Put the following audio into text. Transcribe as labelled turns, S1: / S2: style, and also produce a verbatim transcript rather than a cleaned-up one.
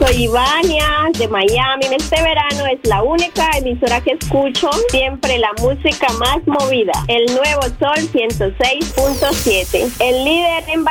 S1: Soy Ivania de Miami. En este verano es la única emisora que escucho. Siempre la música más movida. El Nuevo Sol ciento seis punto siete. El líder en